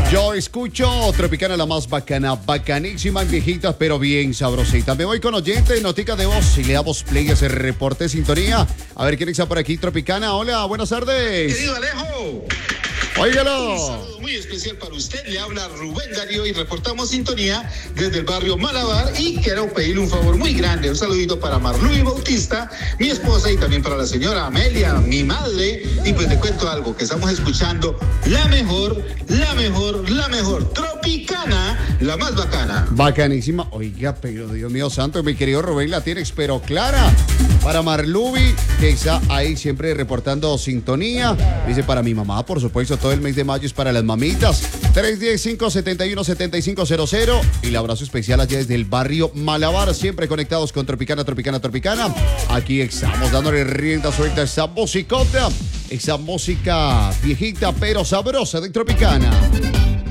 Yo escucho Tropicana, la más bacana, bacanísima en viejitas, pero bien sabrosita. Me voy con oyente, notica de voz y le damos play a ese reporte de sintonía. A ver quién está por aquí, Tropicana. Hola, buenas tardes. Querido Alejo. Óigalo. Un saludo muy especial para usted. Le habla Rubén Darío y reportamos sintonía desde el barrio Malabar. Y quiero pedirle un favor muy grande. Un saludito para Marluy Bautista, mi esposa, y también para la señora Amelia, mi madre. Y pues te cuento algo, que estamos escuchando la mejor, Tropicana, la más bacana. Bacanísima. Oiga, pero Dios mío santo, mi querido Rubén, la tienes, pero clara. Para Marlubi, que está ahí siempre reportando sintonía. Dice para mi mamá, por supuesto, todo el mes de mayo es para las mamitas. 310-571-7500. Y el abrazo especial allá desde el barrio Malabar, siempre conectados con Tropicana. Aquí estamos dándole rienda suelta a esa musicota, esa música viejita pero sabrosa de Tropicana.